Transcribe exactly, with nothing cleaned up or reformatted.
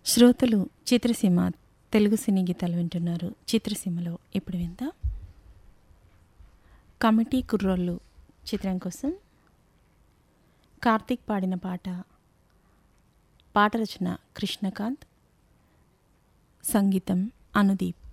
శ్రోతలు చిత్రసీమ తెలుగు సినీ గీతాలు వింటున్నారు. చిత్రసీమలో ఇప్పుడు విందాం కమిటీ కుర్రోళ్ళు చిత్రం కోసం కార్తీక్ పాడిన పాట. పాట రచన కృష్ణకాంత్, సంగీతం అనుదీప్.